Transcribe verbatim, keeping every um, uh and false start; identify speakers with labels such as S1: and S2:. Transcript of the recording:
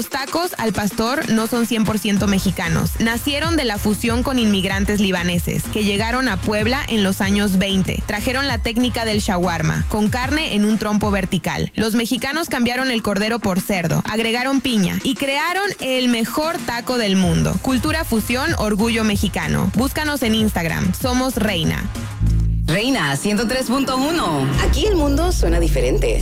S1: Los tacos al pastor no son cien por ciento mexicanos. Nacieron de la fusión con inmigrantes libaneses que llegaron a Puebla en los años veinte. Trajeron la técnica del shawarma, con carne en un trompo vertical. Los mexicanos cambiaron el cordero por cerdo, agregaron piña y crearon el mejor taco del mundo. Cultura fusión, orgullo mexicano. Búscanos en Instagram. Somos Reina.
S2: Reina ciento tres punto uno. Aquí el mundo suena diferente.